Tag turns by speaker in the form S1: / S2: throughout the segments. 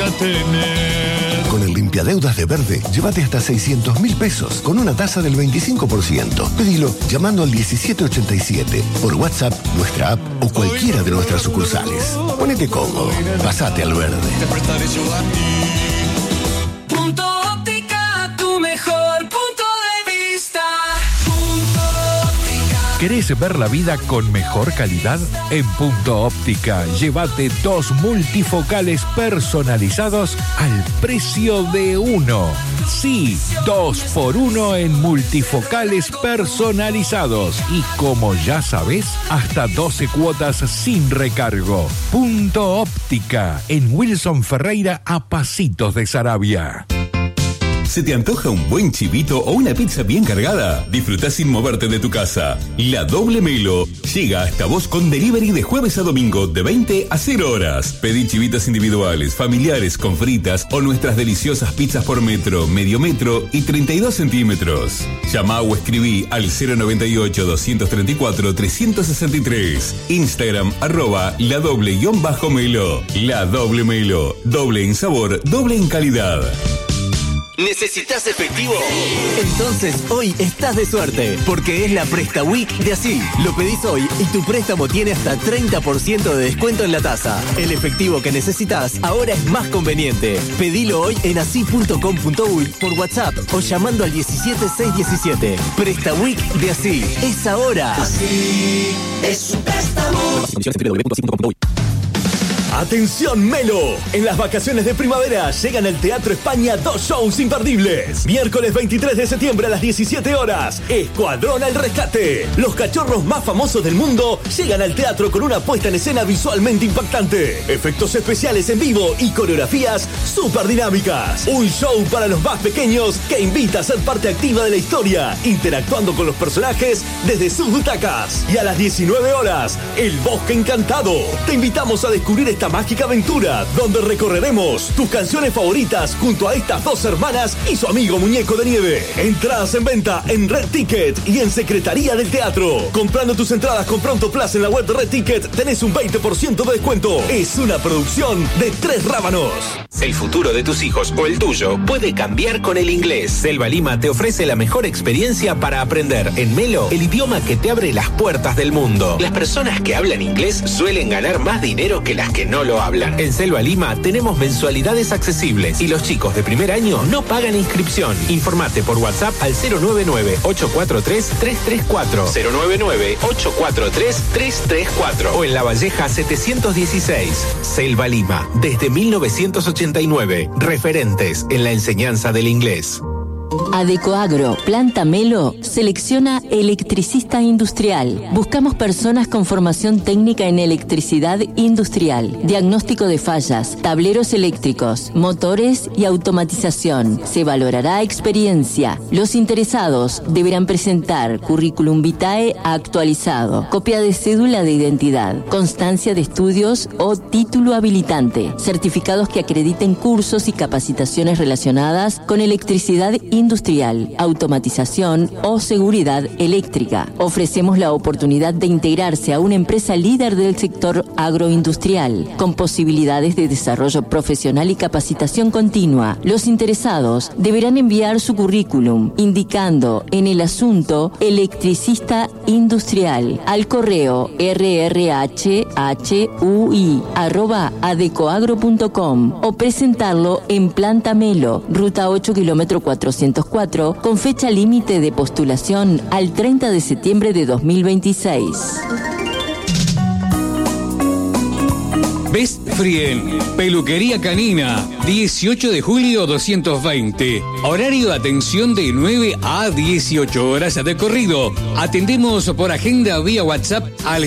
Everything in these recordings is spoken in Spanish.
S1: óptica tenés.
S2: Con el limpiadeudas de Verde, llévate hasta 600.000 pesos con una tasa del 25%. Pedilo llamando al 1787, por WhatsApp, nuestra app o cualquiera de nuestras sucursales. Ponete cómodo, pasate al Verde.
S1: Te prestaré yo a ti.
S3: Punto Óptica, tu mejor punto de vista. Punto Óptica.
S4: ¿Querés ver la vida con mejor calidad? En Punto Óptica, llévate 2 multifocales personalizados al precio de uno. Sí, 2x1 en multifocales personalizados. Y como ya sabés, hasta 12 cuotas sin recargo. Punto Óptica, en Wilson Ferreira, a pasitos de Saravia.
S5: ¿Se te antoja un buen chivito o una pizza bien cargada? Disfrutá sin moverte de tu casa. La Doble Melo llega hasta vos con delivery de jueves a domingo de 20 a 0 horas. Pedí chivitas individuales, familiares, con fritas o nuestras deliciosas pizzas por metro, medio metro y 32 centímetros. Llama o escribí al 098-234-363. Instagram @ladoble_melo. La Doble Melo. Doble en sabor, doble en calidad.
S6: ¿Necesitas efectivo? Entonces hoy estás de suerte, porque es la Presta Week de Así. Lo pedís hoy y tu préstamo tiene hasta 30% de descuento en la tasa. El efectivo que necesitas ahora es más conveniente. Pedilo hoy en así.com.uy por WhatsApp o llamando al 17617. Presta Week de Así. Es ahora.
S3: Así es un préstamo.
S7: ¡Atención Melo! En las vacaciones de primavera llegan al Teatro España 2 shows imperdibles. Miércoles 23 de septiembre a las 17 horas, Escuadrón al Rescate. Los cachorros más famosos del mundo llegan al teatro con una puesta en escena visualmente impactante, efectos especiales en vivo y coreografías súper dinámicas. Un show para los más pequeños que invita a ser parte activa de la historia, interactuando con los personajes desde sus butacas. Y a las 19 horas, El Bosque Encantado. Te invitamos a descubrir esta mágica aventura donde recorreremos tus canciones favoritas junto a estas dos hermanas y su amigo Muñeco de Nieve. Entradas en venta en Red Ticket y en Secretaría del Teatro. Comprando tus entradas con Pronto Plus en la web de Red Ticket tenés un 20% de descuento. Es una producción de Tres Rábanos.
S8: El futuro de tus hijos o el tuyo puede cambiar con el inglés. Selva Lima te ofrece la mejor experiencia para aprender en Melo el idioma que te abre las puertas del mundo. Las personas que hablan inglés suelen ganar más dinero que las que no lo hablan. En Selva Lima tenemos mensualidades accesibles y los chicos de primer año no pagan inscripción. Informate por WhatsApp al 099-843-334. 099-843-334 o en La Valleja 716. Selva Lima, desde 1989. Referentes en la enseñanza del inglés.
S9: Adecoagro, Planta Melo, selecciona electricista industrial. Buscamos personas con formación técnica en electricidad industrial, diagnóstico de fallas, tableros eléctricos, motores y automatización. Se valorará experiencia. Los interesados deberán presentar currículum vitae actualizado, copia de cédula de identidad, constancia de estudios o título habilitante, certificados que acrediten cursos y capacitaciones relacionadas con electricidad industrial, automatización o seguridad eléctrica. Ofrecemos la oportunidad de integrarse a una empresa líder del sector agroindustrial, con posibilidades de desarrollo profesional y capacitación continua. Los interesados deberán enviar su currículum, indicando en el asunto electricista industrial al correo rrhui@adecoagro.com o presentarlo en Planta Melo, ruta 8 km 404, con fecha límite de postulación al 30 de septiembre de 2026.
S10: Best Frien, peluquería canina, 18 de julio 220. Horario de atención de 9 a 18 horas de corrido. Atendemos por agenda vía WhatsApp al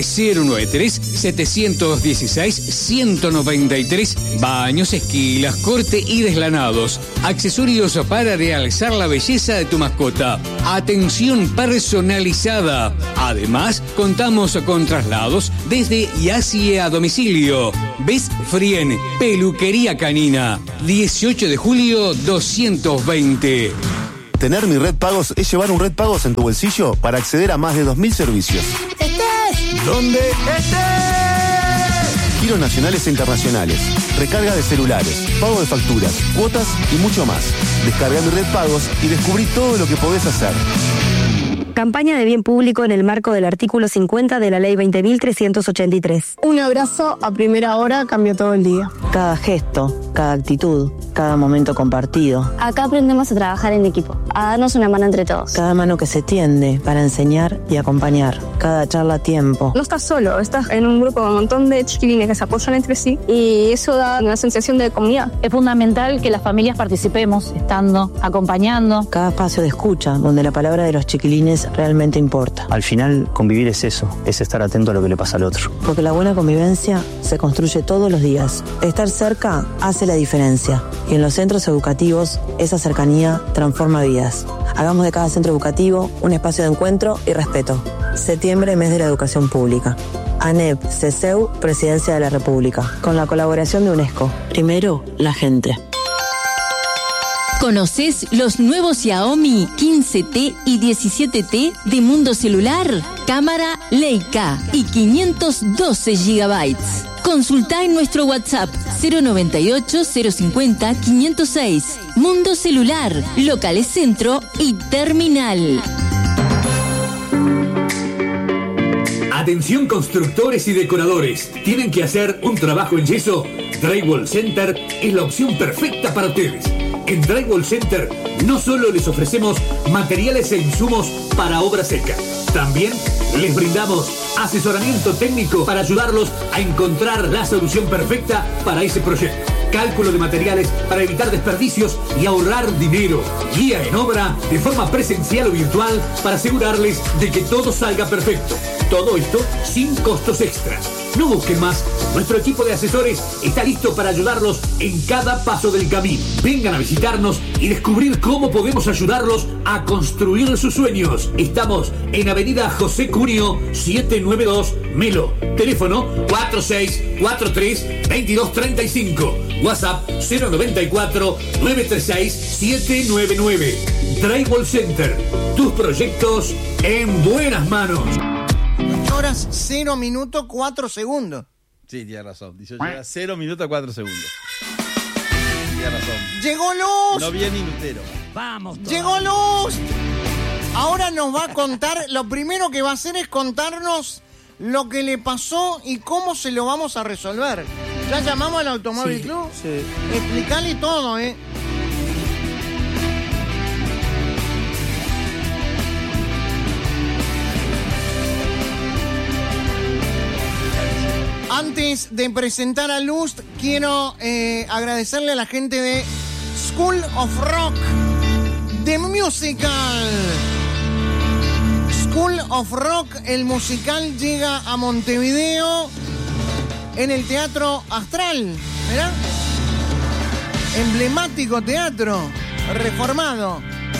S10: 093-716-193. Baños, esquilas, corte y deslanados. Accesorios para realzar la belleza de tu mascota. Atención personalizada. Además, contamos con traslados desde y hacia domicilio. Best Frien, peluquería canina, 18 de julio 220.
S11: Tener Mi Red Pagos es llevar un Red Pagos en tu bolsillo para acceder a más de 2.000 servicios.
S3: ¡Estés!
S11: ¿Dónde estés? giros nacionales e internacionales, recarga de celulares, pago de facturas, cuotas y mucho más. Descarga mi Red Pagos y descubrí todo lo que podés hacer.
S12: Campaña de bien público en el marco del artículo 50 de la Ley 20.383.
S13: Un abrazo a primera hora cambió todo el día.
S14: Cada gesto, cada actitud, cada momento compartido.
S15: Acá aprendemos a trabajar en equipo, a darnos una mano entre todos.
S14: Cada mano que se tiende para enseñar y acompañar. Cada charla a tiempo.
S13: No estás solo, estás en un grupo con un montón de chiquilines que se apoyan entre sí y eso da una sensación de comunidad.
S16: Es fundamental que las familias participemos, estando, acompañando.
S14: Cada espacio de escucha, donde la palabra de los chiquilines realmente importa.
S17: Al final, convivir es eso, es estar atento a lo que le pasa al otro.
S14: Porque la buena convivencia se construye todos los días. Estar cerca hace la diferencia. Y en los centros educativos, esa cercanía transforma vidas. Hagamos de cada centro educativo un espacio de encuentro y respeto. Septiembre, mes de la educación pública. ANEP, CESEU, Presidencia de la República. Con la colaboración de UNESCO. Primero, la gente.
S9: ¿Conoces los nuevos Xiaomi 15T y 17T de Mundo Celular? Cámara Leica y 512 GB. Consulta en nuestro WhatsApp 098-050-506. Mundo Celular, locales centro y terminal.
S18: Atención constructores y decoradores. ¿Tienen que hacer un trabajo en yeso? Drywall Center es la opción perfecta para ustedes. En Drywall Center no solo les ofrecemos materiales e insumos para obra seca, también les brindamos asesoramiento técnico para ayudarlos a encontrar la solución perfecta para ese proyecto. Cálculo de materiales para evitar desperdicios y ahorrar dinero. Guía en obra de forma presencial o virtual para asegurarles de que todo salga perfecto. Todo esto sin costos extra. No busquen más. Nuestro equipo de asesores está listo para ayudarlos en cada paso del camino. Vengan a visitarnos y descubrir cómo podemos ayudarlos a construir sus sueños. Estamos en Avenida José Cunio 792 Melo. Teléfono 4643-2235. WhatsApp 094-936-799. Drywall Center. Tus proyectos en buenas manos.
S19: 8 horas 0 minutos 4 segundos.
S20: Sí, tiene razón. 18 horas 0 minutos 4 segundos. Tiene razón.
S19: ¡Llegó Luz!
S20: No bien minutero.
S19: ¡Vamos! ¡Llegó Luz! Ahora nos va a contar, lo primero que va a hacer es contarnos lo que le pasó y cómo se lo vamos a resolver. ¿Ya llamamos al Automóvil Club?
S20: Sí.
S19: Explicale todo, Antes de presentar a Luz, quiero agradecerle a la gente de School of Rock, The Musical. School of Rock, el musical, llega a Montevideo en el Teatro Astral. ¿Verdad? Emblemático teatro, reformado.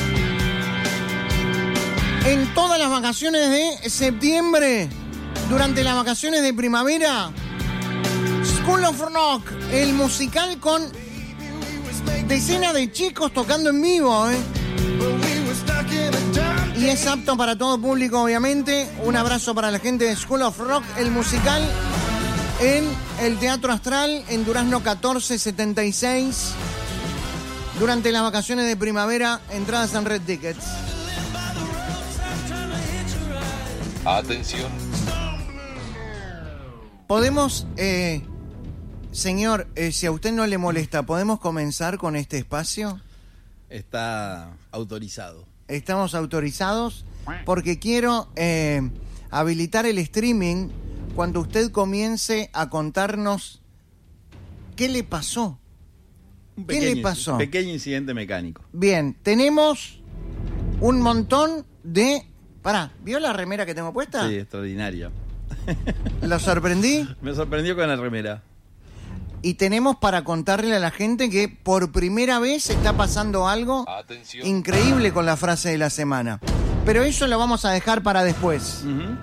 S19: En todas las vacaciones de septiembre, durante las vacaciones de primavera, School of Rock, el musical con decenas de chicos tocando en vivo, Y es apto para todo público, obviamente. Un abrazo para la gente de School of Rock, el musical en el Teatro Astral, en Durazno 1476. Durante las vacaciones de primavera, entradas en Red Tickets.
S1: Atención.
S19: Podemos, señor, si a usted no le molesta, ¿podemos comenzar con este espacio?
S20: Está autorizado.
S19: Estamos autorizados porque quiero habilitar el streaming cuando usted comience a contarnos qué le pasó. ¿Qué le pasó?
S20: Un pequeño incidente mecánico.
S19: Bien, tenemos un montón de... Pará, ¿vio la remera que tengo puesta?
S20: Sí, extraordinaria.
S19: ¿Lo sorprendí?
S20: Me sorprendió con la remera.
S19: Y tenemos para contarle a la gente que por primera vez está pasando algo increíble con la frase de la semana. Pero eso lo vamos a dejar para después.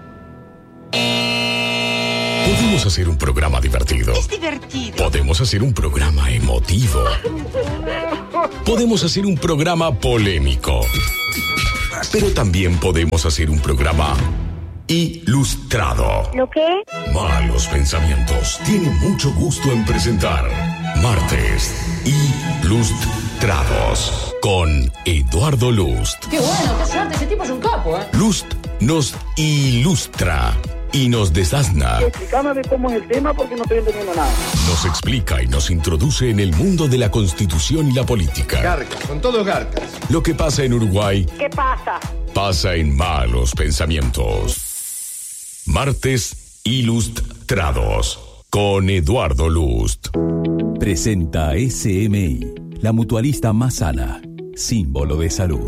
S21: Podemos hacer un programa divertido.
S22: Es divertido.
S21: Podemos hacer un programa emotivo. Podemos hacer un programa polémico. Pero también podemos hacer un programa Ilustrado.
S15: ¿Lo qué?
S21: Malos pensamientos. Tiene mucho gusto en presentar Martes Ilustrados con Eduardo Lust.
S2: Qué bueno, qué suerte, ese tipo es un capo, ¿eh?
S21: Lust nos ilustra y nos desasna.
S2: Explícame cómo es el tema porque no estoy entendiendo nada.
S21: Nos explica y nos introduce en el mundo de la Constitución y la política.
S1: Garcas, son todos garcas.
S21: Lo que pasa en Uruguay
S15: ¿Qué pasa?
S21: pasa en Malos Pensamientos. Martes Ilustrados con Eduardo Lust.
S5: Presenta SMI, la mutualista más sana, símbolo de salud.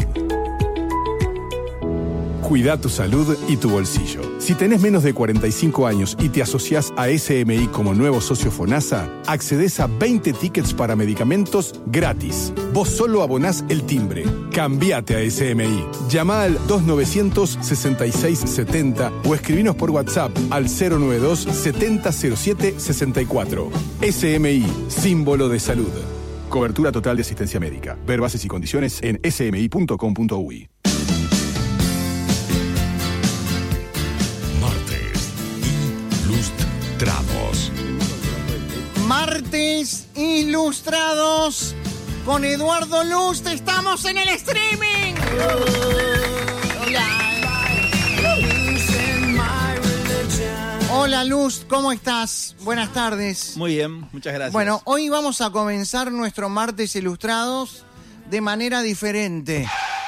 S22: Cuida tu salud y tu bolsillo. Si tenés menos de 45 años y te asociás a SMI como nuevo socio FONASA, accedes a 20 tickets para medicamentos gratis. Vos solo abonás el timbre. Cambiate a SMI. Llama al 2900-6670 o escribinos por WhatsApp al 092-7007-64. SMI, símbolo de salud. Cobertura total de asistencia médica. Ver bases y condiciones en smi.com.uy.
S19: Martes Ilustrados con Eduardo Lust. Estamos en el streaming. Hola Lust, ¿cómo estás? Buenas tardes.
S20: Muy bien, muchas gracias.
S19: Bueno, hoy vamos a comenzar nuestro Martes Ilustrados de manera diferente.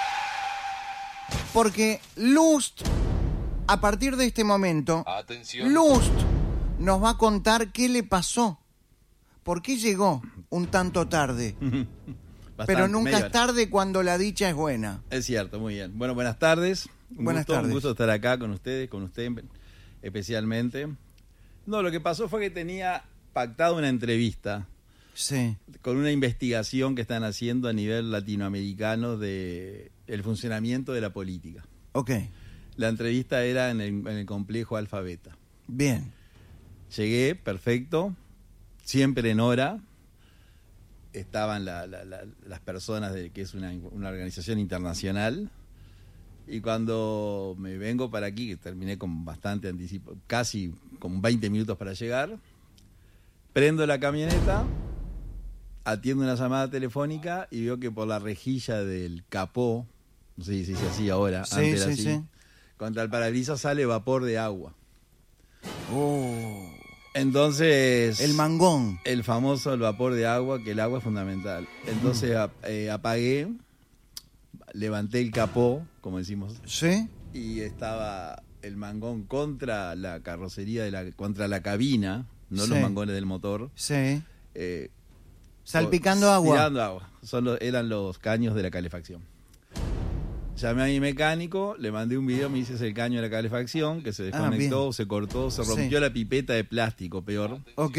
S19: Porque Lust, a partir de este momento,
S1: atención,
S19: Lust nos va a contar qué le pasó. ¿Por qué llegó un tanto tarde? Pero nunca es tarde cuando la dicha es buena.
S20: Es cierto, muy bien. Bueno, buenas tardes. Un gusto estar acá con ustedes, con usted especialmente. No, lo que pasó fue que tenía pactado una entrevista.
S19: Sí.
S20: Con una investigación que están haciendo a nivel latinoamericano de el funcionamiento de la política.
S19: Ok.
S20: La entrevista era en el complejo Alfa Beta.
S19: Bien.
S20: Llegué, perfecto. Siempre en hora estaban las personas que es una organización internacional, y cuando me vengo para aquí, que terminé con bastante anticipo, casi con 20 minutos para llegar, prendo la camioneta, atiendo una llamada telefónica y veo que por la rejilla del capó, no sé si se dice así ahora,
S19: sí,
S20: antes era
S19: sí,
S20: así,
S19: sí,
S20: contra el parabrisas sale vapor de agua. Entonces...
S19: El mangón.
S20: El famoso vapor de agua, que el agua es fundamental. Entonces apagué, levanté el capó, como decimos.
S19: ¿Sí?
S20: Y estaba el mangón contra la carrocería, contra la cabina, no
S19: sí,
S20: los mangones del motor.
S19: Sí. Salpicando agua.
S20: Tirando agua. Eran los caños de la calefacción. Llamé a mi mecánico, le mandé un video, me dice es el caño de la calefacción, que se desconectó, se cortó, se rompió la pipeta de plástico, peor.
S19: Ok.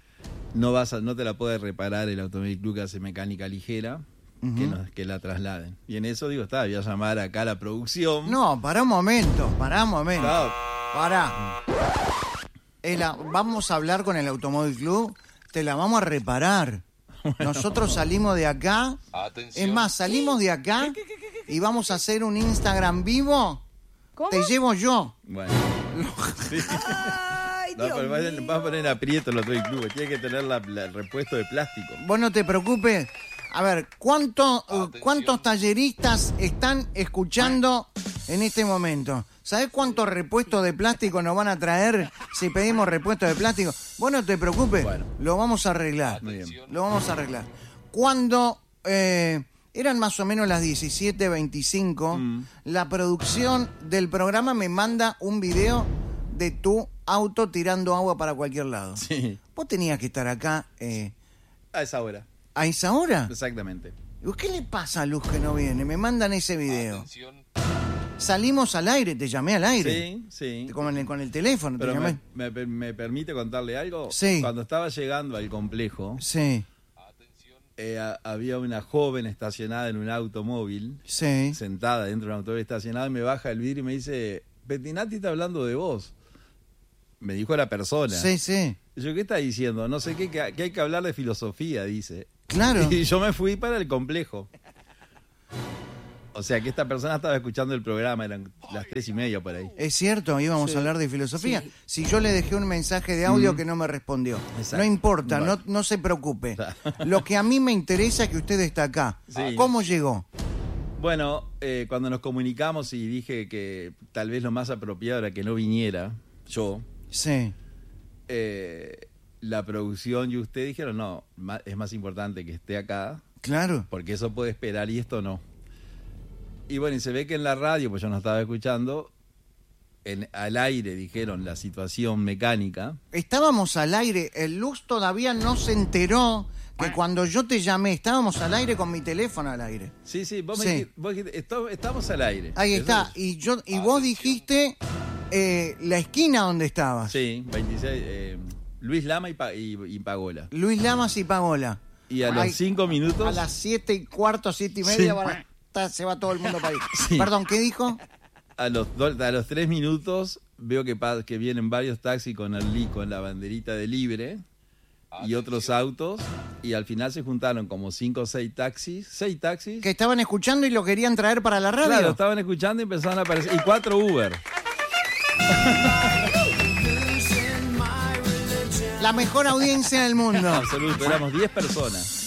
S20: No te la puede reparar el Automóvil Club, que hace mecánica ligera, que la trasladen. Y en eso voy a llamar acá a la producción.
S19: No, pará un momento. No. Pará. Vamos a hablar con el Automóvil Club, te la vamos a reparar. Bueno. Nosotros salimos de acá. Atención. Es más, salimos de acá y vamos a hacer un Instagram vivo.
S15: ¿Cómo?
S19: Te llevo yo.
S20: Bueno. Sí. Ay, no, pero vas a poner aprieto el Automóvil Club. Tiene que tener el repuesto de plástico.
S19: Vos no te preocupes. A ver, ¿cuántos talleristas están escuchando en este momento? ¿Sabés cuántos repuestos de plástico nos van a traer si pedimos repuestos de plástico? Vos no te preocupes, bueno, lo vamos a arreglar. Lo vamos a arreglar. Cuando eran más o menos las 17:25, la producción del programa me manda un video de tu auto tirando agua para cualquier lado.
S20: Sí.
S19: Vos tenías que estar acá.
S20: A esa hora.
S19: ¿A esa hora?
S20: Exactamente.
S19: ¿Qué le pasa a Luz que no viene? Me mandan ese video. Atención. Salimos al aire, te llamé al aire.
S20: Sí.
S19: Con el teléfono.
S20: Pero
S19: te llamé.
S20: ¿Me permite contarle algo?
S19: Sí.
S20: Cuando estaba llegando al complejo,
S19: sí,
S20: había una joven estacionada en un automóvil,
S19: sí,
S20: sentada dentro de un automóvil estacionado, y me baja el vidrio y me dice, Pettinati está hablando de vos. Me dijo la persona.
S19: Sí, sí.
S20: Yo, ¿qué está diciendo? No sé qué, que hay que hablar de filosofía, dice.
S19: Claro.
S20: Y yo me fui para el complejo. O sea que esta persona estaba escuchando el programa, eran las 3:30 por ahí.
S19: Es cierto, íbamos a hablar de filosofía. Sí. Si yo le dejé un mensaje de audio que no me respondió. Exacto. No importa, no se preocupe. Lo que a mí me interesa es que usted está acá. Sí. ¿Cómo llegó?
S20: Bueno, cuando nos comunicamos y dije que tal vez lo más apropiado era que no viniera yo.
S19: Sí.
S20: La producción y usted dijeron, no, es más importante que esté acá.
S19: Claro.
S20: Porque eso puede esperar y esto no. Y bueno, y se ve que en la radio, pues yo no estaba escuchando, al aire dijeron la situación mecánica.
S19: Estábamos al aire, el Luz todavía no se enteró que cuando yo te llamé, estábamos al aire con mi teléfono al aire.
S20: Sí, vos dijiste, estamos al aire.
S19: Ahí está, y vos dijiste la esquina donde estabas.
S20: Sí, 26, Luis Lama y Pagola.
S19: Luis Lamas y Pagola.
S20: Y a los 5 minutos...
S19: A las 7:15, 7:30 se va todo el mundo para ahí. Sí. Perdón, ¿qué dijo?
S20: A los 3 minutos veo que vienen varios taxis con la banderita de libre y otros autos, y al final se juntaron como 5 o 6 taxis. Que
S19: estaban escuchando y lo querían traer para la radio.
S20: Claro, estaban escuchando y empezaron a aparecer. Y 4 Uber.
S19: La mejor audiencia del mundo.
S20: Absoluto, éramos 10 personas.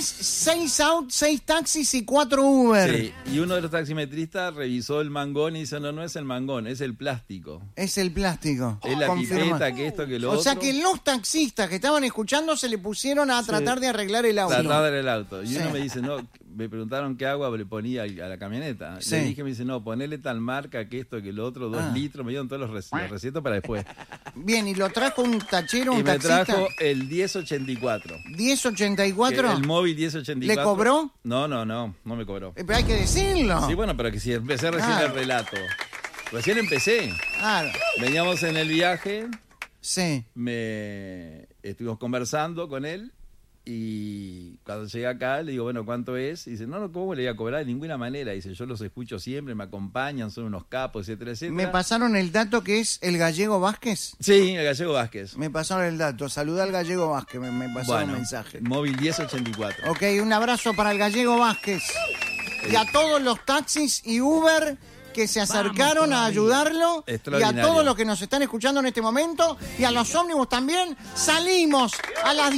S19: 6 taxis y 4 Uber.
S20: Sí, y uno de los taximetristas revisó el mangón y dice, no es el mangón, es el plástico.
S19: Es el plástico.
S20: Es la pipeta, que esto, que lo otro.
S19: O sea que los taxistas que estaban escuchando se le pusieron a tratar de arreglar el auto.
S20: Y uno me dice, me preguntaron qué agua le ponía a la camioneta. Le dije, me dice, ponele tal marca, que esto, que lo otro, 2 litros. Me dieron todos los recetos para después.
S19: Bien, y lo trajo un tachero, un
S20: taxista.
S19: Me
S20: trajo el 1084.
S19: ¿1084?
S20: El móvil 1084.
S19: ¿Le cobró?
S20: No me cobró.
S19: Pero hay que decirlo.
S20: Sí, bueno, pero que si empecé recién el relato. Recién empecé.
S19: Claro.
S20: Veníamos en el viaje.
S19: Sí.
S20: Estuvimos conversando con él. Y cuando llegué acá, le digo, bueno, ¿cuánto es? Y dice, ¿cómo le voy a cobrar? De ninguna manera. Dice, yo los escucho siempre, me acompañan, son unos capos, etcétera, etcétera.
S19: ¿Me pasaron el dato que es el Gallego Vázquez?
S20: Sí, el Gallego Vázquez.
S19: Me pasaron el dato. Saludá al Gallego Vázquez, me pasaron un mensaje.
S20: Móvil 1084.
S19: Ok, un abrazo para el Gallego Vázquez. Y a todos los taxis y Uber que se acercaron a ayudarlo, y a todos los que nos están escuchando en este momento, y a los ómnibus también. Salimos a las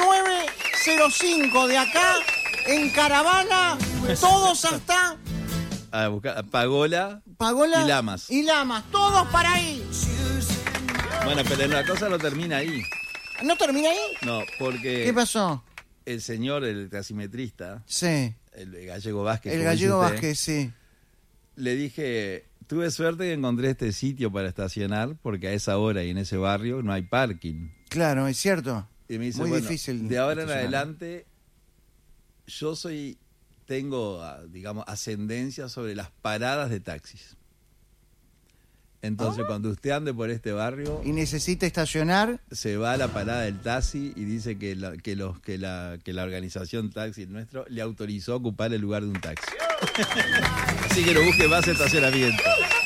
S19: 19:05 de acá en caravana, todos hasta
S20: a buscar a Pagola y Lamas,
S19: todos para ahí.
S20: Bueno, pero la cosa no termina ahí.
S19: ¿No termina ahí?
S20: No, porque...
S19: ¿Qué pasó?
S20: El señor, el taximetrista,
S19: sí,
S20: el Gallego Vázquez,
S19: el Gallego Vázquez, sí,
S20: le dije, tuve suerte que encontré este sitio para estacionar, porque a esa hora y en ese barrio no hay parking.
S19: Claro, es cierto.
S20: Y me dice,
S19: muy difícil.
S20: De ahora en adelante, yo tengo, digamos, ascendencia sobre las paradas de taxis. Entonces, cuando usted ande por este barrio
S19: y necesita estacionar,
S20: se va a la parada del taxi y dice que la organización taxi nuestro le autorizó a ocupar el lugar de un taxi. Así que no busque más estacionamiento.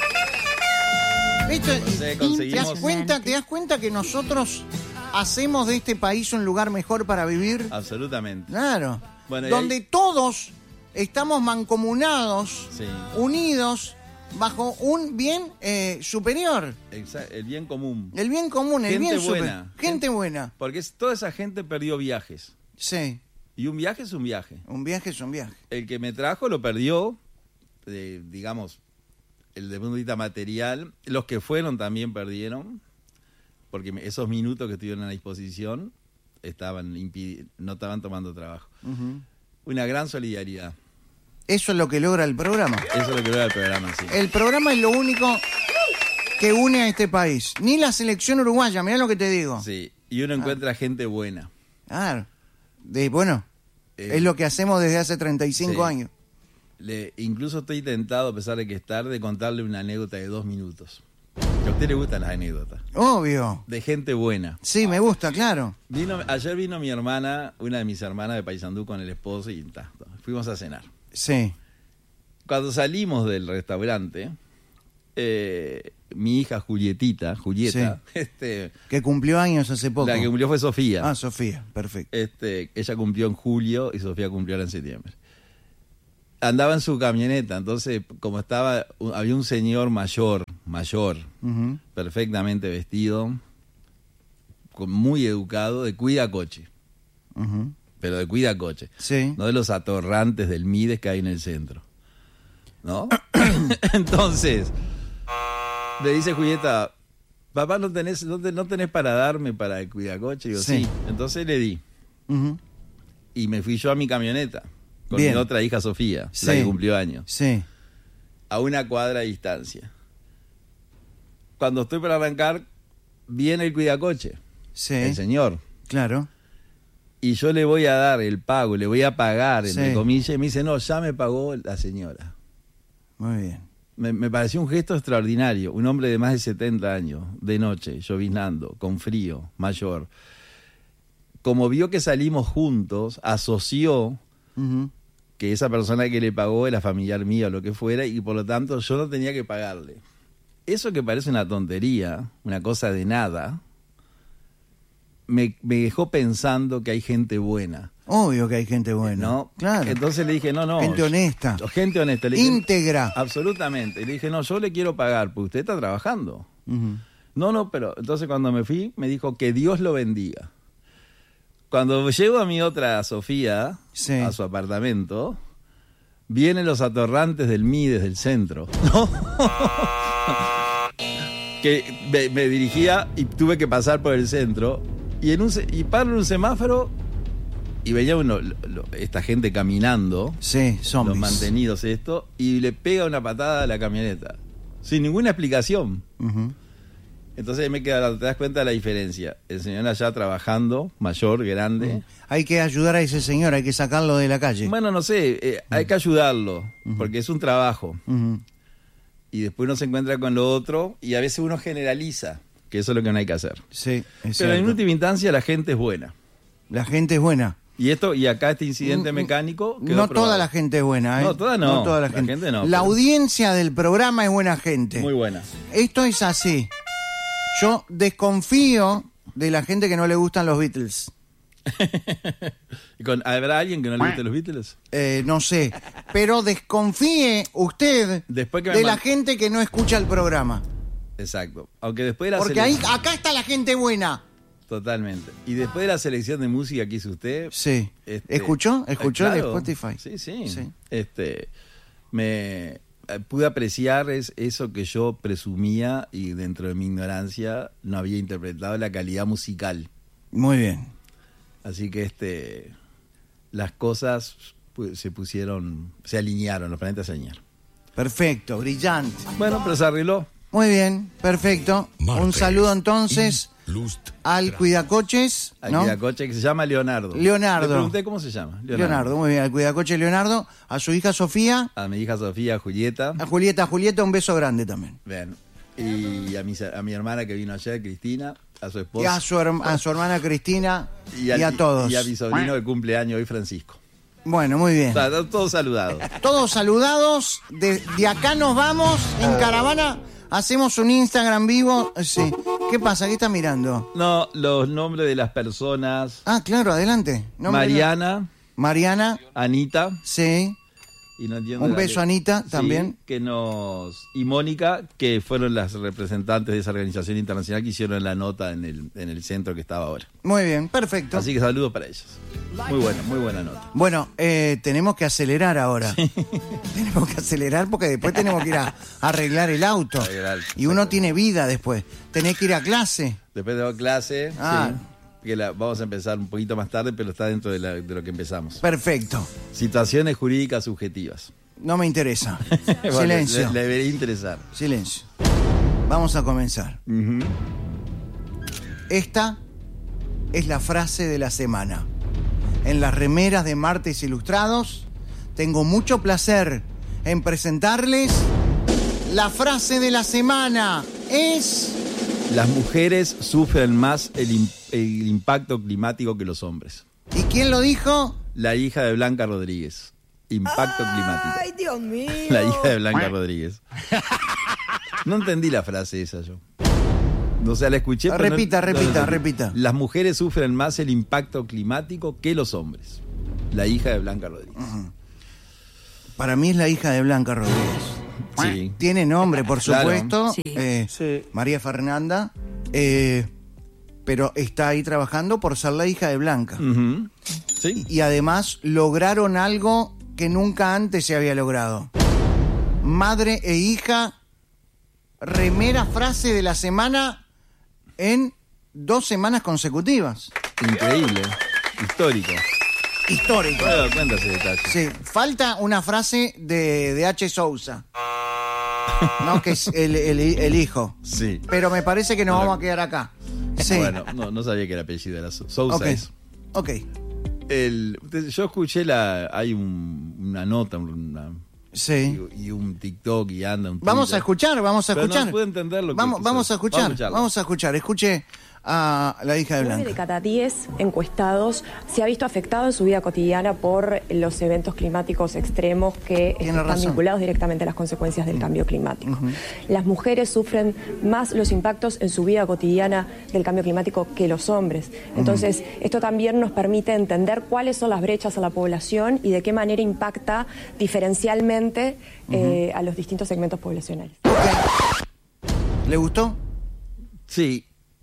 S19: ¿Te das cuenta que nosotros hacemos de este país un lugar mejor para vivir?
S20: Absolutamente.
S19: Claro. Bueno, donde todos estamos mancomunados, unidos, bajo un bien superior.
S20: Exacto, el bien común.
S19: El bien común, el bien
S20: buena.
S19: Gente buena.
S20: Porque toda esa gente perdió viajes.
S19: Sí.
S20: Y un viaje es un viaje.
S19: Un viaje es un viaje.
S20: El que me trajo lo perdió, digamos, el de punto de vista material. Los que fueron también perdieron, porque esos minutos que estuvieron a disposición no estaban tomando trabajo. Uh-huh. Una gran solidaridad.
S19: Eso es lo que logra el programa.
S20: Eso es lo que logra el programa, sí.
S19: El programa es lo único que une a este país. Ni la selección uruguaya, mirá lo que te digo.
S20: Sí, y uno encuentra gente buena.
S19: Claro. Es lo que hacemos desde hace 35 años.
S20: Incluso estoy tentado, a pesar de que es tarde, contarle una anécdota de 2 minutos. Que a usted le gustan las anécdotas.
S19: Obvio.
S20: De gente buena.
S19: Sí, me gusta, claro.
S20: Ayer vino mi hermana, una de mis hermanas de Paysandú, con el esposo y fuimos a cenar.
S19: Sí.
S20: Cuando salimos del restaurante, mi hija Julieta,
S19: sí, que cumplió años hace poco.
S20: La que cumplió fue Sofía.
S19: Ah, Sofía, perfecto.
S20: Ella cumplió en julio y Sofía cumplió ahora en septiembre. andaba en su camioneta, entonces como había un señor mayor, perfectamente vestido, muy educado, de cuidacoche. Pero de cuidacoche.
S19: Sí.
S20: No de los atorrantes del Mides que hay en el centro. ¿No? Entonces, le dice Julieta, papá, ¿no tenés para darme para el cuidacoche? Y yo, sí. Entonces le di. Y me fui yo a mi camioneta con mi otra hija Sofía, la que cumplió años.
S19: Sí.
S20: A una cuadra de distancia. Cuando estoy para arrancar, viene el cuidacoche.
S19: Sí.
S20: El señor.
S19: Claro.
S20: Y yo le voy a dar el pago, le voy a pagar, entre comillas, y me dice, no, ya me pagó la señora.
S19: Muy bien.
S20: Me pareció un gesto extraordinario. Un hombre de más de 70 años, de noche, lloviznando, con frío, mayor. Como vio que salimos juntos, asoció que esa persona que le pagó era familiar mío o lo que fuera, y por lo tanto yo no tenía que pagarle. Eso que parece una tontería, una cosa de nada, me dejó pensando que hay gente buena.
S19: Obvio que hay gente buena.
S20: ¿No?
S19: Claro.
S20: Entonces le dije, no.
S19: Gente honesta.
S20: Gente honesta. Le dije,
S19: íntegra.
S20: Absolutamente. Le dije, no, yo le quiero pagar, porque usted está trabajando. No, pero entonces cuando me fui, me dijo que Dios lo bendiga. Cuando llego a mi otra Sofía, a su apartamento, vienen los atorrantes del Mides del centro. ¿No? Que me dirigía y tuve que pasar por el centro. Y paro en un semáforo y veía esta gente caminando,
S19: zombies,
S20: los mantenidos y le pega una patada a la camioneta sin ninguna explicación. Entonces me queda, te das cuenta de la diferencia. El señor allá trabajando, mayor, grande.
S19: Hay que ayudar a ese señor, hay que sacarlo de la calle.
S20: Bueno, no sé, hay que ayudarlo, porque es un trabajo. Y después uno se encuentra con lo otro y a veces uno generaliza, que eso es lo que no hay que hacer.
S19: Sí, es
S20: Pero en
S19: cierto.
S20: última instancia la gente es buena.
S19: La gente es buena.
S20: Y acá este incidente mecánico quedó
S19: no
S20: probado.
S19: toda la gente es buena, ¿eh?
S20: No, toda no.
S19: No toda la gente.
S20: no.
S19: La
S20: pero
S19: audiencia del programa es buena gente.
S20: muy buena.
S19: Esto es así. Yo desconfío de la gente que no le gustan los Beatles.
S20: ¿Habrá alguien que no le guste los Beatles?
S19: No sé. Pero desconfíe usted
S20: Después que
S19: de la gente que no escucha el programa.
S20: Exacto. Aunque después de la
S19: Porque acá está la gente buena.
S20: Totalmente. Y después de la selección de música que hizo usted...
S19: Sí. ¿Escuchó? ¿Escuchó
S20: claro.
S19: el Spotify?
S20: Sí. Me pude apreciar eso que yo presumía y dentro de mi ignorancia no había interpretado, la calidad musical.
S19: Muy bien.
S20: Así que las cosas se alinearon, los planetas se alinearon.
S19: Perfecto, brillante.
S20: Bueno, pero se arregló.
S19: Muy bien, perfecto. Un saludo entonces al cuidacoches,
S20: Al
S19: ¿no?
S20: cuidacoche que se llama Leonardo.
S19: Leonardo.
S20: Le pregunté cómo se llama.
S19: Leonardo, muy bien. Al cuidacoche Leonardo, a su hija Sofía.
S20: A mi hija Sofía, Julieta.
S19: A Julieta, un beso grande también.
S20: Bien. Y a mi hermana que vino ayer, Cristina, a su esposa.
S19: Y a su hermana Cristina y a todos.
S20: Y a mi sobrino que cumple años hoy, Francisco.
S19: Bueno, muy bien.
S20: O sea, todos saludados.
S19: Todos saludados. De acá nos vamos en caravana. Hacemos un Instagram vivo. Sí. ¿Qué pasa? ¿Qué está mirando?
S20: No, los nombres de las personas.
S19: Ah, claro, adelante. Mariana.
S20: Anita.
S19: Sí.
S20: Y no entiendo
S19: un beso a Anita también.
S20: Y Mónica, que fueron las representantes de esa organización internacional que hicieron la nota en el centro que estaba ahora.
S19: Muy bien, perfecto.
S20: Así que saludos para ellas. Muy buena nota.
S19: Bueno, tenemos que acelerar ahora. Tenemos que acelerar porque después tenemos que ir a arreglar el auto. Y uno tiene vida después. Tenés que ir a clase.
S20: Después de clase, sí. Que vamos a empezar un poquito más tarde, pero está dentro de lo que empezamos.
S19: Perfecto.
S20: Situaciones jurídicas subjetivas.
S19: No me interesa.
S20: Bueno,
S19: Silencio.
S20: Le debería interesar.
S19: Silencio. Vamos a comenzar. Esta es la frase de la semana. En las remeras de Martes Ilustrados, tengo mucho placer en presentarles la frase de la semana. Es...
S20: Las mujeres sufren más el impacto climático que los hombres.
S19: ¿Y quién lo dijo?
S20: La hija de Blanca Rodríguez. Impacto climático.
S4: ¡Ay, Dios mío!
S20: La hija de Blanca Rodríguez. No entendí la frase esa yo. O sea, la escuché.
S19: Repita.
S20: Las mujeres sufren más el impacto climático que los hombres. La hija de Blanca Rodríguez.
S19: Para mí es la hija de Blanca Rodríguez.
S20: Sí.
S19: Tiene nombre, por supuesto.
S20: Claro. Sí.
S19: María Fernanda. Pero está ahí trabajando por ser la hija de Blanca.
S20: Sí.
S19: Y además lograron algo que nunca antes se había logrado. Madre e hija, remera frase de la semana en 2 semanas consecutivas.
S20: Increíble. Histórico.
S19: Histórico.
S20: No me doy cuenta ese detalle.
S19: Sí, falta una frase de H. Sousa. No, que es el hijo.
S20: Sí.
S19: Pero me parece que nos vamos a quedar acá. Sí.
S20: Bueno, no sabía que era apellido, era Sousa.
S19: Okay.
S20: Es.
S19: Ok.
S20: Yo escuché hay una nota,
S19: sí.
S20: y un TikTok y anda un
S19: Vamos
S20: Twitter.
S19: a escuchar.
S20: Pero no puedo entender lo que
S19: vamos a escuchar. Escuche a la hija de Blanca.
S4: 9 de cada 10 encuestados se ha visto afectado en su vida cotidiana por los eventos climáticos extremos que están vinculados directamente a las consecuencias del cambio climático. Las mujeres sufren más los impactos en su vida cotidiana del cambio climático que los hombres. Entonces, esto también nos permite entender cuáles son las brechas a la población y de qué manera impacta diferencialmente a los distintos segmentos poblacionales.
S19: ¿Le gustó?
S20: Sí.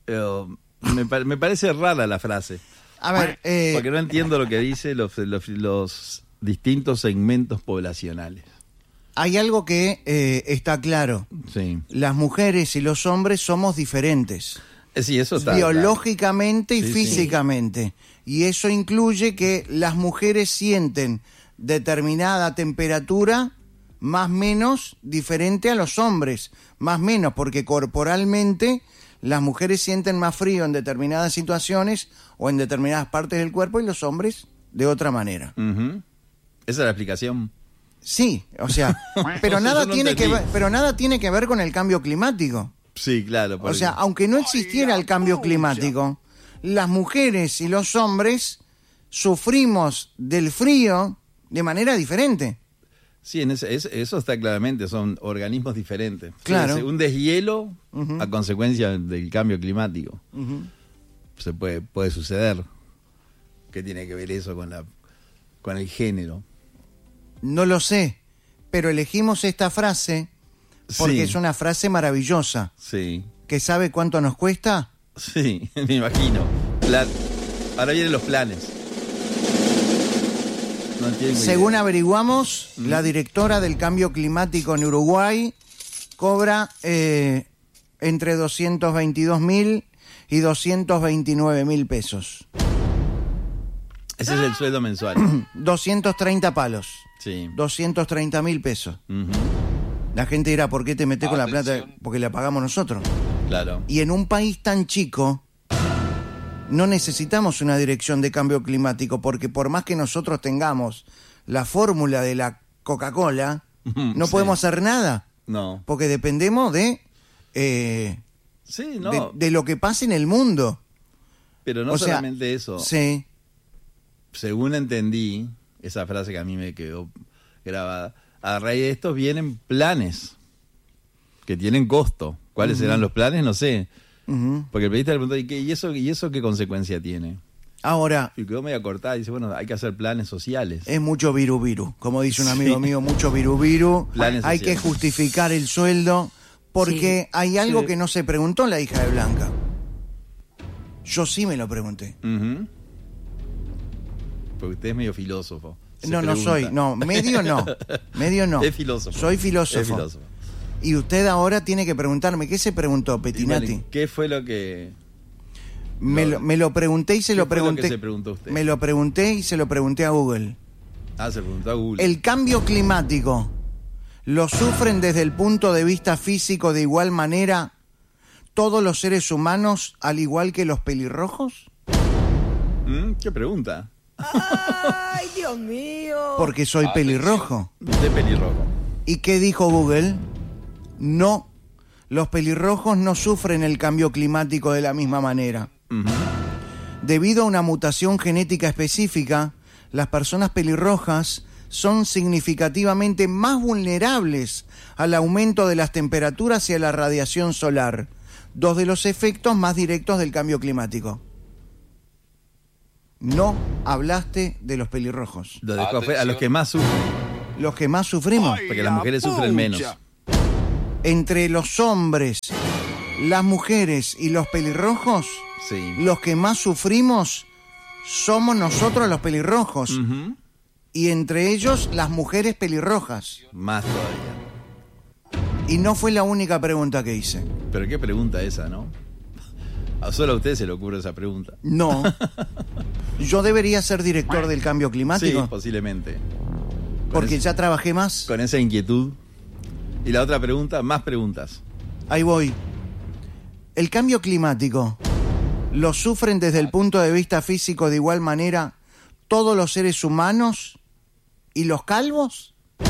S20: Me parece rara la frase.
S19: A ver,
S20: porque no entiendo lo que dice los distintos segmentos poblacionales.
S19: Hay algo que está claro.
S20: Sí.
S19: Las mujeres y los hombres somos diferentes.
S20: Sí, eso está
S19: biológicamente
S20: claro.
S19: Y físicamente. Y eso incluye que las mujeres sienten determinada temperatura más menos diferente a los hombres. Más menos, porque corporalmente las mujeres sienten más frío en determinadas situaciones o en determinadas partes del cuerpo y los hombres de otra manera.
S20: ¿Esa es la explicación?
S19: Sí, o sea, pero nada tiene que ver con el cambio climático.
S20: Sí, claro.
S19: O sea, aunque no existiera el cambio climático, las mujeres y los hombres sufrimos del frío de manera diferente.
S20: Sí, eso está claramente, son organismos diferentes.
S19: Claro.
S20: O sea, un deshielo a consecuencia del cambio climático. Se puede suceder. ¿Qué tiene que ver eso con el género?
S19: No lo sé, pero elegimos esta frase porque es una frase maravillosa.
S20: Sí.
S19: ¿Que sabe cuánto nos cuesta?
S20: Sí, me imagino. Ahora vienen los planes.
S19: Según averiguamos, la directora del cambio climático en Uruguay cobra entre 222.000 y 229.000 pesos.
S20: Ese es el sueldo mensual.
S19: 230 palos.
S20: Sí.
S19: 230.000 pesos. La gente dirá, ¿por qué te metés con la plata? Porque la pagamos nosotros.
S20: Claro.
S19: Y en un país tan chico no necesitamos una dirección de cambio climático, porque por más que nosotros tengamos la fórmula de la Coca-Cola, no podemos hacer nada.
S20: No.
S19: Porque dependemos de lo que pasa en el mundo.
S20: Pero no solamente eso.
S19: Sí.
S20: Según entendí, esa frase que a mí me quedó grabada, a raíz de esto vienen planes que tienen costo. ¿Cuáles serán los planes? No sé. Porque el periodista le preguntó, ¿y eso qué consecuencia tiene?
S19: Ahora...
S20: Y quedó medio cortada y dice, bueno, hay que hacer planes sociales.
S19: Es mucho viru. Como dice un amigo mío, mucho viru. Hay que justificar el sueldo, porque hay algo que no se preguntó la hija de Blanca. Yo sí me lo pregunté.
S20: Porque usted es medio filósofo.
S19: No soy. No, medio no.
S20: Es filósofo.
S19: Soy filósofo.
S20: Es filósofo.
S19: Y usted ahora tiene que preguntarme, ¿qué se preguntó, Pettinati?
S20: Bueno, ¿qué fue lo que...?
S19: Me lo pregunté y se lo pregunté.
S20: ¿Qué fue lo que se preguntó usted?
S19: Me lo pregunté y se lo pregunté a Google.
S20: Se preguntó a Google.
S19: ¿El cambio climático lo sufren desde el punto de vista físico de igual manera todos los seres humanos, al igual que los pelirrojos?
S20: ¿Qué pregunta?
S12: ¡Ay, Dios mío!
S19: Porque soy pelirrojo.
S20: De pelirrojo.
S19: ¿Y qué dijo Google? No, los pelirrojos no sufren el cambio climático de la misma manera. Debido a una mutación genética específica, las personas pelirrojas son significativamente más vulnerables al aumento de las temperaturas y a la radiación solar, dos de los efectos más directos del cambio climático. No hablaste de los pelirrojos.
S20: A los que más sufren.
S19: Los que más sufrimos.
S20: Porque las mujeres sufren menos.
S19: Entre los hombres, las mujeres y los pelirrojos, los que más sufrimos somos nosotros los pelirrojos. Y entre ellos las mujeres pelirrojas.
S20: Más todavía.
S19: Y no fue la única pregunta que hice.
S20: Pero qué pregunta esa, ¿no? Solo a usted se le ocurre esa pregunta.
S19: No. ¿Yo debería ser director del cambio climático?
S20: Sí, posiblemente.
S19: Porque ya trabajé más.
S20: Con esa inquietud. Y la otra pregunta, más preguntas.
S19: Ahí voy. ¿El cambio climático lo sufren desde el punto de vista físico de igual manera todos los seres humanos y los calvos?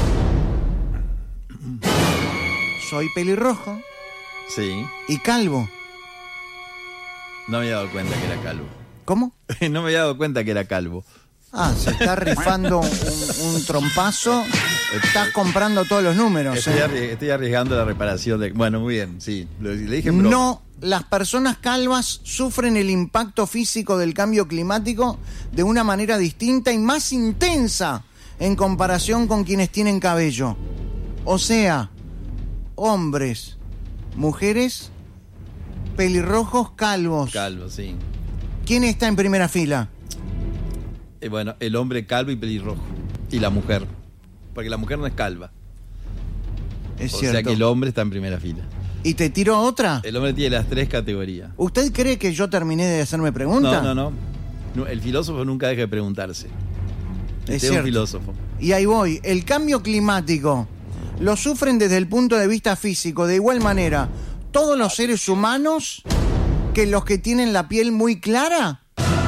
S19: Soy pelirrojo.
S20: Sí.
S19: Y calvo.
S20: No me había dado cuenta que era calvo.
S19: ¿Cómo?
S20: No me había dado cuenta que era calvo.
S19: Ah, se está rifando un trompazo. Estás comprando todos los números.
S20: Estoy arriesgando la reparación de... Bueno, muy bien, sí. Le dije en broma.
S19: No, las personas calvas sufren el impacto físico del cambio climático de una manera distinta y más intensa en comparación con quienes tienen cabello. O sea, hombres, mujeres, pelirrojos, calvos.
S20: Calvos, sí.
S19: ¿Quién está en primera fila?
S20: Bueno, el hombre calvo y pelirrojo. Y la mujer. Porque la mujer no es calva.
S19: Es
S20: cierto. O
S19: cierto.
S20: sea que el hombre está en primera fila.
S19: ¿Y te tiro otra?
S20: El hombre tiene las 3 categorías.
S19: ¿Usted cree que yo terminé de hacerme preguntas?
S20: No. El filósofo nunca deja de preguntarse.
S19: Es
S20: cierto. Un filósofo.
S19: Y ahí voy. El cambio climático lo sufren desde el punto de vista físico de igual manera todos los seres humanos que los que tienen la piel muy clara.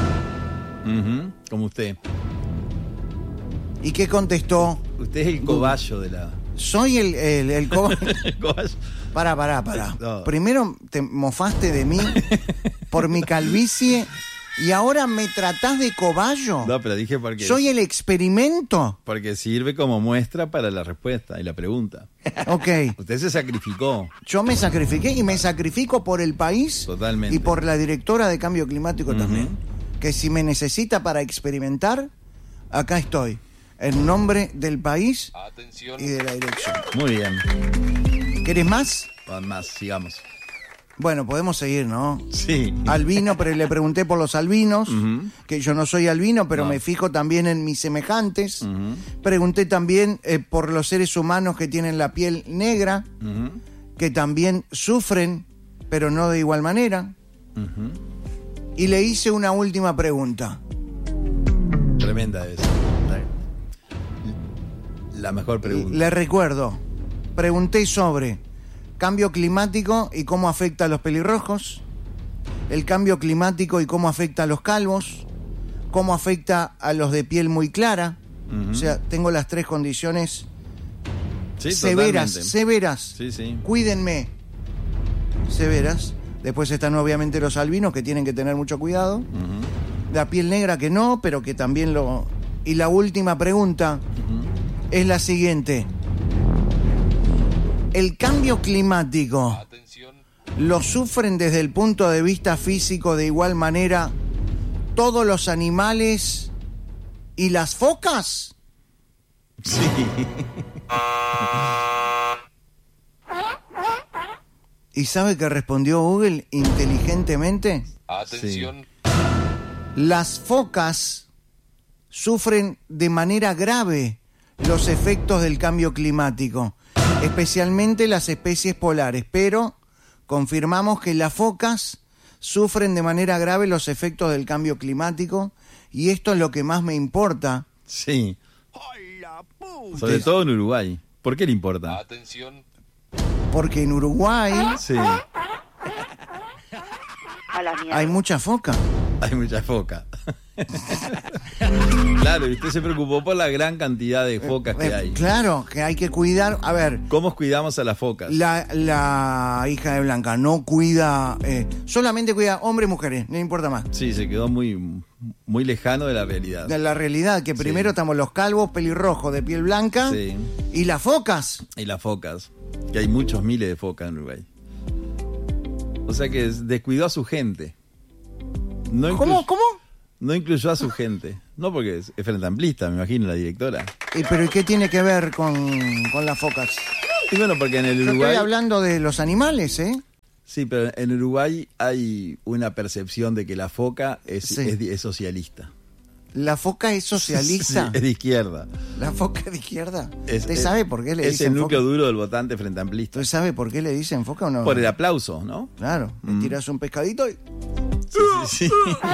S20: Como usted.
S19: ¿Y qué contestó?
S20: Usted es el cobayo de la...
S19: Soy el cobayo.
S20: El cobayo.
S19: Pará.
S20: No.
S19: Primero te mofaste de mí por mi calvicie y ahora me tratás de cobayo.
S20: No, pero dije porque...
S19: ¿Soy el experimento?
S20: Porque sirve como muestra para la respuesta y la pregunta.
S19: Ok.
S20: Usted se sacrificó.
S19: Yo me sacrifiqué y me sacrifico por el país.
S20: Totalmente.
S19: Y por la directora de Cambio Climático también. Que si me necesita para experimentar, acá estoy. En nombre del país y de la dirección.
S20: Muy bien.
S19: ¿Querés más?
S20: Más, sigamos.
S19: Bueno, podemos seguir, ¿no?
S20: Sí.
S19: Albino, pero le pregunté por los albinos, que yo no soy albino, pero me fijo también en mis semejantes. Pregunté también por los seres humanos que tienen la piel negra, que también sufren, pero no de igual manera. Y le hice una última pregunta.
S20: Tremenda esa. La mejor pregunta.
S19: Le recuerdo, pregunté sobre cambio climático y cómo afecta a los pelirrojos, el cambio climático y cómo afecta a los calvos, cómo afecta a los de piel muy clara. O sea, tengo las 3 condiciones severas.
S20: Sí.
S19: Cuídenme. Severas. Después están obviamente los albinos, que tienen que tener mucho cuidado. La piel negra que no, pero que también lo... Y la última pregunta es la siguiente. ¿El cambio climático lo sufren desde el punto de vista físico de igual manera todos los animales y las focas?
S20: Sí.
S19: ¿Y sabe qué respondió Google inteligentemente?
S1: Atención.
S19: Sí. Las focas sufren de manera grave los efectos del cambio climático, especialmente las especies polares, pero confirmamos que las focas sufren de manera grave los efectos del cambio climático y esto es lo que más me importa.
S20: Sí. Sobre todo en Uruguay. ¿Por qué le importa?
S1: Atención.
S19: Porque en Uruguay
S20: sí.
S19: hay mucha foca.
S20: Hay mucha foca. Claro, y usted se preocupó por la gran cantidad de focas que hay.
S19: Claro, que hay que cuidar. A ver,
S20: ¿cómo cuidamos a las focas?
S19: La hija de Blanca no cuida, solamente cuida hombres y mujeres, no importa más.
S20: Sí, se quedó muy lejano de la realidad.
S19: De la realidad, que primero estamos los calvos, pelirrojos, de piel blanca, y las focas.
S20: Y las focas, que hay muchos miles de focas en Uruguay. O sea que descuidó a su gente. No
S19: ¿Cómo?
S20: No incluyó a su gente. No, porque es frente amplista, me imagino, la directora.
S19: ¿Pero y qué tiene que ver con las focas?
S20: Y bueno, porque en el
S19: Yo
S20: Uruguay...
S19: estoy hablando de los animales, ¿eh?
S20: Sí, pero en Uruguay hay una percepción de que la foca es socialista.
S19: ¿La foca es socialista?
S20: Sí, es de izquierda.
S19: ¿La foca es de izquierda? ¿Usted sabe por qué le dicen foca?
S20: Es el núcleo duro del votante frente amplista.
S19: ¿Usted sabe por qué le dicen foca o no?
S20: Por el aplauso, ¿no?
S19: Claro, le tiras un pescadito y...
S20: Sí.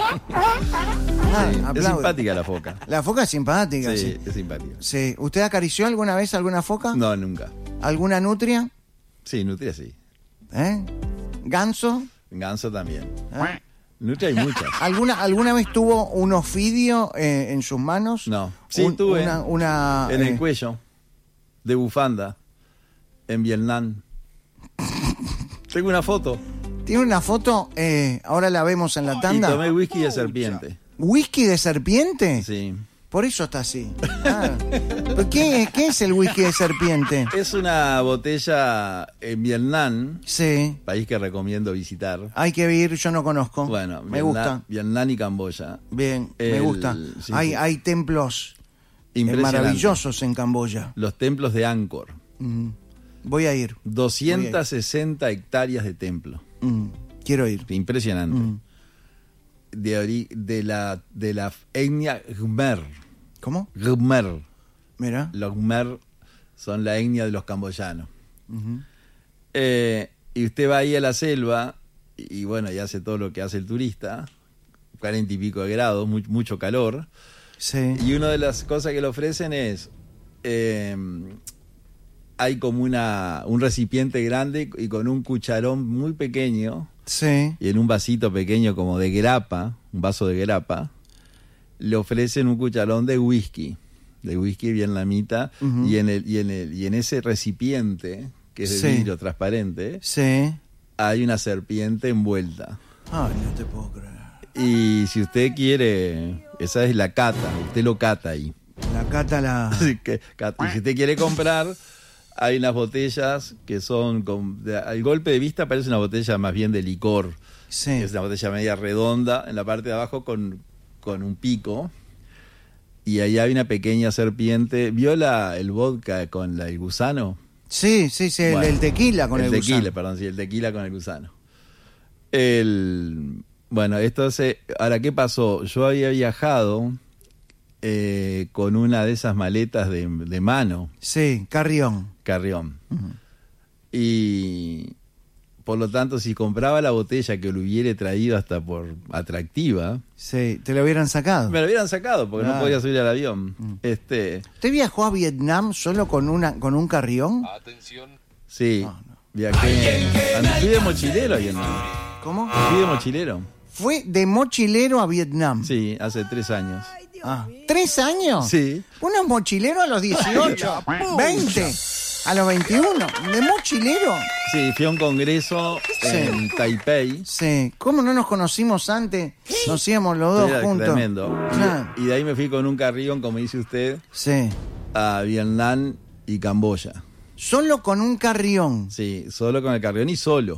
S20: Es simpática la foca.
S19: La foca es simpática,
S20: sí. Es simpática.
S19: Sí. ¿Usted acarició alguna vez alguna foca?
S20: No, nunca.
S19: ¿Alguna nutria?
S20: Sí, nutria sí.
S19: ¿Ganso?
S20: Ganso también. Nutria hay muchas.
S19: ¿Alguna vez tuvo un ofidio en sus manos?
S20: No. Sí, tuve. En el cuello. De bufanda. En Vietnam. Tengo una foto.
S19: ¿Tiene una foto? Ahora la vemos en la tanda.
S20: Y tomé whisky de serpiente.
S19: ¿Whisky de serpiente?
S20: Sí.
S19: Por eso está así. ¿Qué es el whisky de serpiente?
S20: Es una botella en Vietnam.
S19: Sí.
S20: País que recomiendo visitar.
S19: Hay que ir, yo no conozco.
S20: Bueno,
S19: me gusta.
S20: Vietnam y Camboya.
S19: Bien, me gusta.
S20: Sí,
S19: hay templos maravillosos en Camboya.
S20: Los templos de Angkor.
S19: Voy a ir.
S20: 260 hectáreas de templo.
S19: Quiero ir.
S20: Impresionante. De la etnia Khmer.
S19: ¿Cómo?
S20: Khmer.
S19: Mira.
S20: Los Khmer son la etnia de los camboyanos. Y usted va ahí a la selva y bueno, y hace todo lo que hace el turista. 40 y pico de grados, mucho calor.
S19: Sí.
S20: Y una de las cosas que le ofrecen es... hay como un recipiente grande y con un cucharón muy pequeño.
S19: Sí.
S20: Y en un vasito pequeño como de grapa, un vaso de grapa, le ofrecen un cucharón de whisky vietnamita, y en ese recipiente, que es de vidrio transparente, hay una serpiente envuelta.
S19: Ay, no te puedo creer.
S20: Y si usted quiere, esa es la cata, usted lo cata ahí.
S19: La cata la...
S20: Y si usted quiere comprar... Hay unas botellas que son, al golpe de vista parece una botella más bien de licor.
S19: Sí.
S20: Es una botella media redonda, en la parte de abajo con un pico. Y ahí hay una pequeña serpiente. ¿Vio el vodka con el gusano?
S19: Sí, bueno, el tequila con el gusano.
S20: El tequila con el gusano. Bueno, ahora, ¿qué pasó? Yo había viajado... con una de esas maletas de mano.
S19: Sí, carrión.
S20: Y por lo tanto, si compraba la botella que lo hubiera traído hasta por atractiva...
S19: Sí, te la hubieran sacado.
S20: Me la hubieran sacado porque no podía subir al avión.
S19: ¿Usted viajó a Vietnam solo con un carrión?
S1: Atención.
S20: Sí, viajé... Fui de mochilero a Vietnam.
S19: ¿Cómo?
S20: Fui de mochilero.
S19: ¿Fue de mochilero a Vietnam?
S20: Sí, hace 3 años.
S19: ¿3 años?
S20: Sí.
S19: Uno mochilero a los 18, 20, a los 21. ¿De mochilero?
S20: Sí, fui a un congreso en Taipei.
S19: Sí. ¿Cómo no nos conocimos antes? Nos íbamos los dos juntos.
S20: Tremendo. Y de ahí me fui con un carrión, como dice usted, a Vietnam y Camboya.
S19: ¿Solo con un carrión?
S20: Sí, solo con el carrión y solo.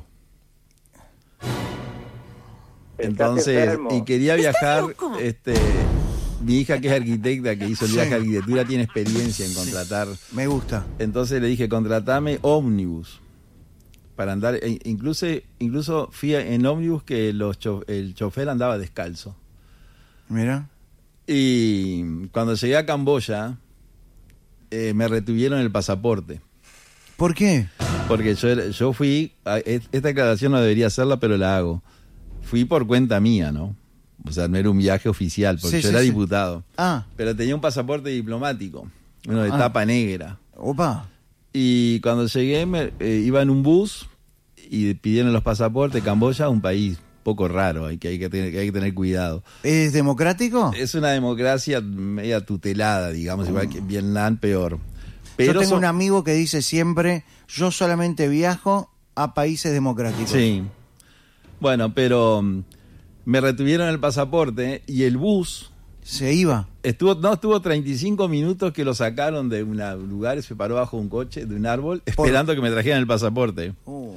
S20: Entonces, y quería viajar, mi hija, que es arquitecta, que hizo el viaje de arquitectura, tiene experiencia en contratar.
S19: Me gusta.
S20: Entonces le dije, contratame ómnibus para andar. Incluso fui en ómnibus que el chofer andaba descalzo.
S19: Mira.
S20: Y cuando llegué a Camboya, me retuvieron el pasaporte.
S19: ¿Por qué?
S20: Porque yo fui, esta aclaración no debería hacerla, pero la hago. Fui por cuenta mía, ¿no? O sea, no era un viaje oficial, porque yo era diputado. Pero tenía un pasaporte diplomático, uno de tapa negra.
S19: Opa.
S20: Y cuando llegué, iba en un bus y pidieron los pasaportes. Camboya, un país poco raro, hay que tener cuidado.
S19: ¿Es democrático?
S20: Es una democracia media tutelada, digamos, igual que Vietnam, peor. Pero
S19: yo tengo un amigo que dice siempre, yo solamente viajo a países democráticos.
S20: Sí. Bueno, pero me retuvieron el pasaporte y el bus...
S19: ¿Se iba?
S20: Estuvo 35 minutos que lo sacaron de un lugar y se paró bajo un coche, de un árbol, esperando que me trajeran el pasaporte.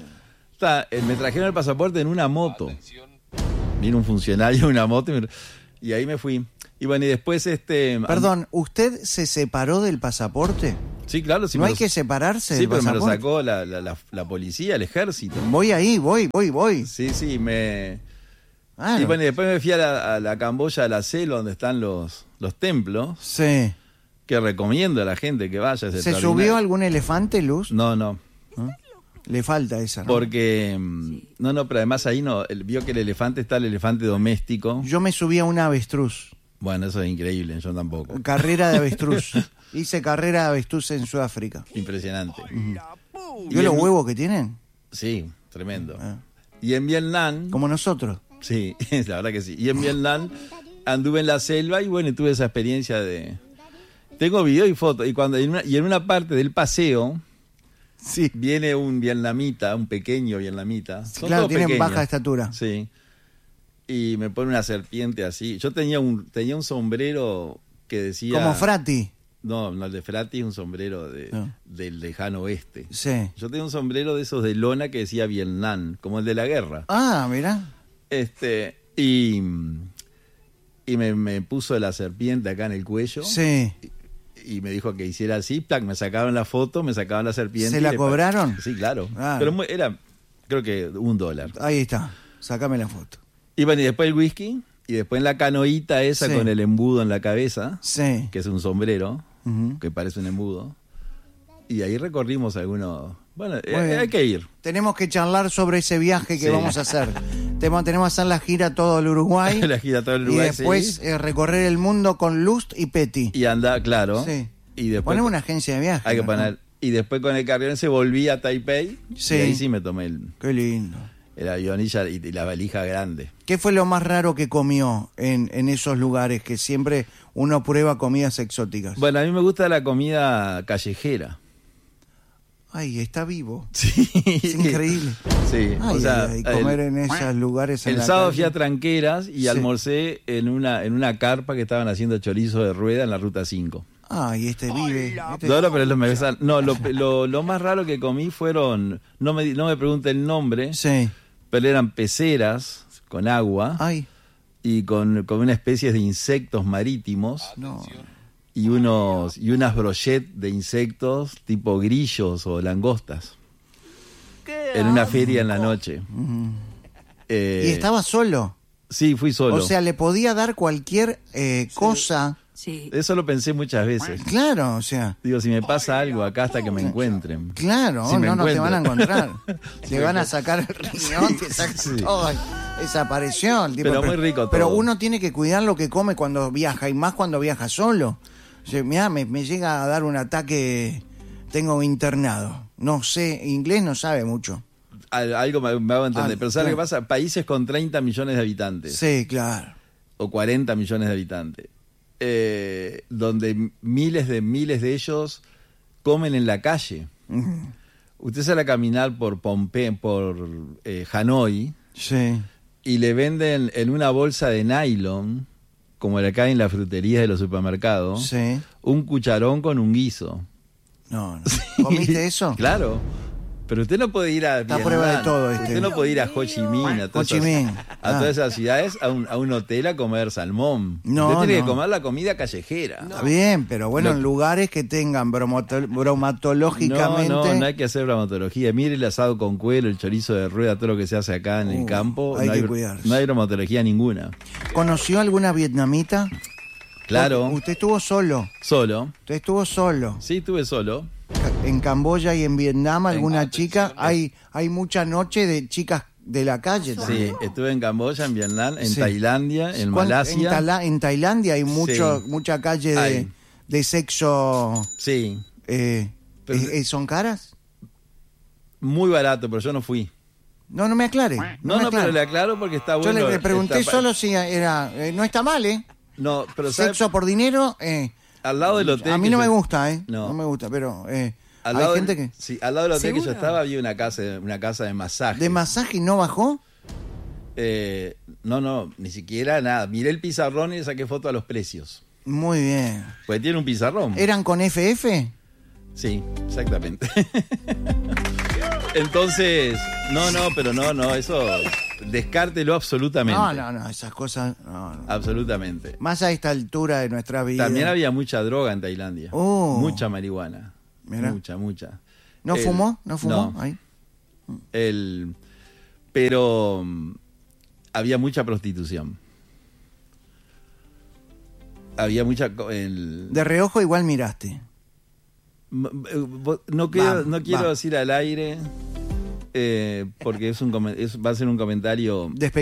S20: Me trajeron el pasaporte en una moto. Vino un funcionario en una moto Y ahí me fui. Y bueno, y después
S19: Perdón, ¿usted se separó del pasaporte?
S20: Sí, claro. Sí,
S19: ¿No hay que separarse del pasaporte?
S20: Sí, pero me lo sacó la policía, el ejército.
S19: Voy ahí, voy.
S20: Sí, Y bueno, y después me fui a la Camboya, a la selva, donde están los templos.
S19: Sí.
S20: Que recomiendo a la gente que vaya.
S19: ¿Se subió algún elefante, Luz?
S20: No.
S19: Le falta esa, ¿no?
S20: Porque, pero además ahí vio que el elefante está el elefante doméstico.
S19: Yo me subí a un avestruz.
S20: Bueno, eso es increíble, yo tampoco.
S19: Carrera de avestruz. Hice carrera de avestruz en Sudáfrica.
S20: Impresionante.
S19: ¿Vio los huevos que tienen?
S20: Sí, tremendo. Y en Vietnam...
S19: Como nosotros.
S20: Sí, la verdad que sí. Y en Vietnam anduve en la selva y bueno, tuve esa experiencia de... Tengo video y fotos. Y en una parte del paseo...
S19: Sí.
S20: Viene un vietnamita, un pequeño vietnamita.
S19: Son claro, tienen pequeños. Baja estatura.
S20: Sí. Y me pone una serpiente así. Yo tenía un sombrero que decía...
S19: ¿Como Frati?
S20: No, el de Frati es un sombrero del lejano oeste.
S19: Sí.
S20: Yo tenía un sombrero de esos de lona que decía Vietnam, como el de la guerra.
S19: Ah, mirá.
S20: Y me puso la serpiente acá en el cuello.
S19: Sí.
S20: Y me dijo que hiciera así, me sacaron la foto, me sacaban la serpiente.
S19: ¿Se la cobraron?
S20: Sí, claro. Pero era, creo que $1.
S19: Ahí está, sácame la foto.
S20: Y bueno, y después el whisky, y después la canoita esa con el embudo en la cabeza,
S19: que
S20: es un sombrero, que parece un embudo. Y ahí recorrimos algunos... Bueno, hay que ir.
S19: Tenemos que charlar sobre ese viaje que vamos a hacer. Tenemos que hacer la gira todo el Uruguay.
S20: La gira todo el Uruguay,
S19: y después recorrer el mundo con Lust y Petty.
S20: Y anda, claro.
S19: Sí.
S20: Y después
S19: ponemos una agencia de viaje.
S20: Hay que poner. Y después con el carrión se volví a Taipei.
S19: Sí.
S20: Y ahí sí me tomé
S19: Qué lindo.
S20: El avión y la valija grande.
S19: ¿Qué fue lo más raro que comió en esos lugares que siempre uno prueba comidas exóticas?
S20: Bueno, a mí me gusta la comida callejera.
S19: Ay, está vivo.
S20: Sí.
S19: Es increíble.
S20: Sí.
S19: Y comer en esos lugares.
S20: El sábado fui a Tranqueras y almorcé en una carpa que estaban haciendo chorizo de rueda en la ruta 5.
S19: Ay, vive.
S20: No, pero lo más raro que comí fueron, no me pregunte el nombre, pero eran peceras con agua y con una especie de insectos marítimos.
S19: No.
S20: Y unas brochettes de insectos tipo grillos o langostas en una feria en la noche.
S19: ¿Y estaba solo?
S20: Sí, fui solo.
S19: O sea, le podía dar cualquier cosa.
S15: Sí.
S20: Eso lo pensé muchas veces.
S19: Claro, o sea.
S20: Digo, si me pasa algo acá hasta que me encuentren.
S19: Claro,
S20: si
S19: no te van a encontrar. Te van a sacar el riñón, te sacan todo. Desapareció.
S20: Pero muy rico todo.
S19: Pero uno tiene que cuidar lo que come cuando viaja, y más cuando viaja solo. O sea, mirá, me llega a dar un ataque, tengo internado. No sé, inglés no sabe mucho.
S20: Algo me hago entender. Pero ¿sabes qué pasa? Países con 30 millones de habitantes.
S19: Sí, claro.
S20: O 40 millones de habitantes. Donde miles de ellos comen en la calle. Usted sale a caminar por Hanoi y le venden en una bolsa de nylon, como la que hay en las fruterías de los supermercados, un cucharón con un guiso.
S19: No. ¿Comiste eso?
S20: Claro. Pero usted no puede ir a
S19: Vietnam, prueba de todo
S20: usted no puede ir a Ho Chi Minh, a todas esas ciudades, a un hotel a comer salmón.
S19: No,
S20: usted tiene que comer la comida callejera.
S19: Está bien, pero bueno, en lugares que tengan bromatológicamente...
S20: No hay que hacer bromatología. Mire el asado con cuero, el chorizo de rueda, todo lo que se hace acá en el campo.
S19: Hay que cuidarse.
S20: No hay bromatología ninguna.
S19: ¿Conoció alguna vietnamita?
S20: Claro.
S19: ¿Usted estuvo solo?
S20: Solo.
S19: ¿Usted estuvo solo?
S20: Sí, estuve solo.
S19: En Camboya y en Vietnam, alguna chica, hay mucha noche de chicas de la calle también.
S20: Sí, estuve en Camboya, en Vietnam, en Tailandia, en Malasia.
S19: En Tailandia hay mucha calle de sexo.
S20: Sí.
S19: ¿Son caras?
S20: Muy barato, pero yo no fui.
S19: No me aclare.
S20: Pero le aclaro porque está bueno.
S19: Yo le pregunté solo si era... no está mal, ¿eh?
S20: No, pero
S19: sexo por dinero...
S20: al lado del hotel.
S19: A mí no me gusta, No me gusta, pero hay gente que...
S20: Sí, al lado del hotel que yo estaba había una casa de masaje.
S19: ¿De masaje y no bajó?
S20: No, ni siquiera nada. Miré el pizarrón y le saqué foto a los precios.
S19: Muy bien.
S20: Pues tiene un pizarrón.
S19: ¿Eran con FF?
S20: Sí, exactamente. Entonces, pero no, eso Descártelo absolutamente.
S19: No, esas cosas. No.
S20: Absolutamente.
S19: Más a esta altura de nuestra vida.
S20: También había mucha droga en Tailandia. Mucha marihuana.
S19: Mirá.
S20: Mucha.
S19: ¿No fumó? No. Ahí.
S20: Pero había mucha prostitución. Había mucha...
S19: De reojo igual miraste.
S20: No quiero decir al aire, porque va a ser un comentario